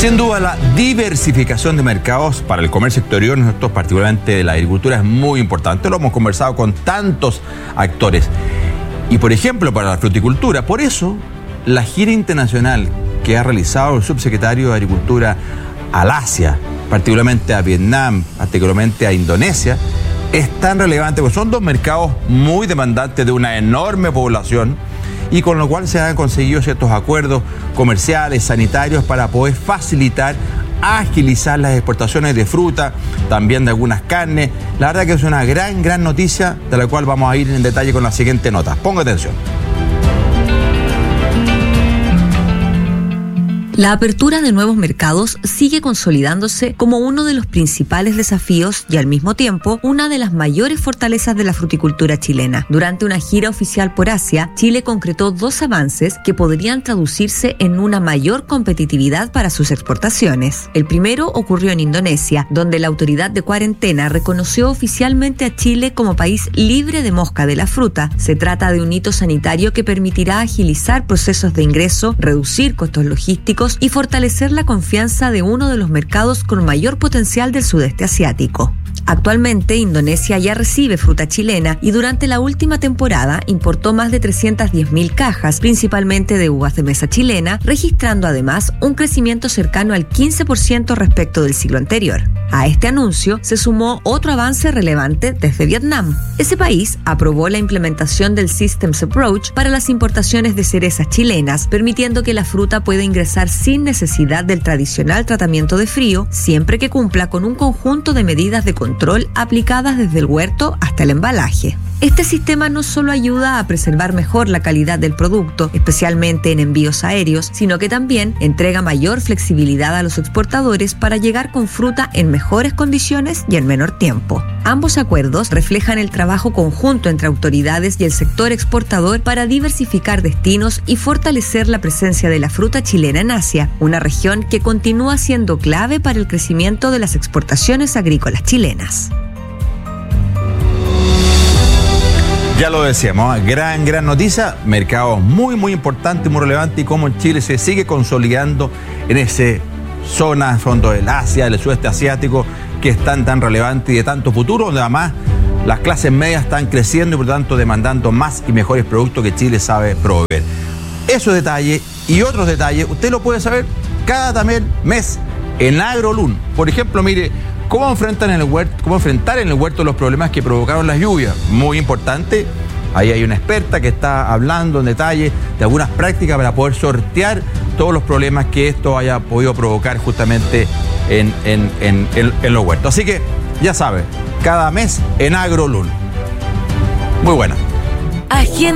Sin duda, la diversificación de mercados para el comercio exterior, nosotros particularmente de la agricultura, es muy importante. Lo hemos conversado con tantos actores. Y por ejemplo, para la fruticultura. Por eso, la gira internacional que ha realizado el subsecretario de Agricultura al Asia, particularmente a Vietnam, particularmente a Indonesia, es tan relevante porque son dos mercados muy demandantes de una enorme población, y con lo cual se han conseguido ciertos acuerdos comerciales, sanitarios, para poder facilitar, agilizar las exportaciones de fruta, también de algunas carnes. La verdad que es una gran noticia, de la cual vamos a ir en detalle con la siguiente nota. Ponga atención. La apertura de nuevos mercados sigue consolidándose como uno de los principales desafíos y al mismo tiempo una de las mayores fortalezas de la fruticultura chilena. Durante una gira oficial por Asia, Chile concretó 2 avances que podrían traducirse en una mayor competitividad para sus exportaciones. El primero ocurrió en Indonesia, donde la autoridad de cuarentena reconoció oficialmente a Chile como país libre de mosca de la fruta. Se trata de un hito sanitario que permitirá agilizar procesos de ingreso, reducir costos logísticos y fortalecer la confianza de uno de los mercados con mayor potencial del sudeste asiático. Actualmente, Indonesia ya recibe fruta chilena y durante la última temporada importó más de 310.000 cajas, principalmente de uvas de mesa chilena, registrando además un crecimiento cercano al 15% respecto del siglo anterior. A este anuncio se sumó otro avance relevante desde Vietnam. Ese país aprobó la implementación del Systems Approach para las importaciones de cerezas chilenas, permitiendo que la fruta pueda ingresar sin necesidad del tradicional tratamiento de frío, siempre que cumpla con un conjunto de medidas de control aplicadas desde el huerto hasta el embalaje. Este sistema no solo ayuda a preservar mejor la calidad del producto, especialmente en envíos aéreos, sino que también entrega mayor flexibilidad a los exportadores para llegar con fruta en mejores condiciones y en menor tiempo. Ambos acuerdos reflejan el trabajo conjunto entre autoridades y el sector exportador para diversificar destinos y fortalecer la presencia de la fruta chilena en Asia, una región que continúa siendo clave para el crecimiento de las exportaciones agrícolas chilenas. Ya lo decíamos, gran noticia, mercado muy importante, muy relevante, y cómo Chile se sigue consolidando en esa zona, fondo del Asia, del sudeste asiático, que es tan relevante y de tanto futuro, donde además las clases medias están creciendo y por lo tanto demandando más y mejores productos que Chile sabe proveer. Esos detalles y otros detalles, usted lo puede saber cada también mes en AgroLun. Por ejemplo, mire, ¿cómo enfrentar en el huerto los problemas que provocaron las lluvias? Muy importante. Ahí hay una experta que está hablando en detalle de algunas prácticas para poder sortear todos los problemas que esto haya podido provocar justamente en los huertos. Así que, ya sabe, cada mes en AgroLun. Muy buena.